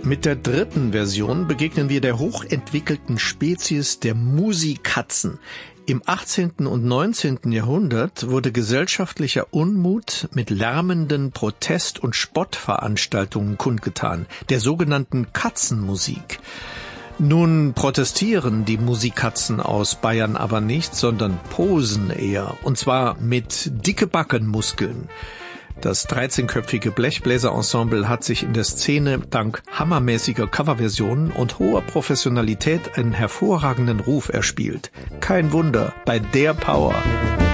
Mit der dritten Version begegnen wir der hochentwickelten Spezies der Musikatzen. Im 18. und 19. Jahrhundert wurde gesellschaftlicher Unmut mit lärmenden Protest- und Spottveranstaltungen kundgetan, der sogenannten Katzenmusik. Nun protestieren die Musikatzen aus Bayern aber nicht, sondern posen eher, und zwar mit dicke Backenmuskeln. Das 13-köpfige Blechbläserensemble hat sich in der Szene dank hammermäßiger Coverversionen und hoher Professionalität einen hervorragenden Ruf erspielt. Kein Wunder bei der Power.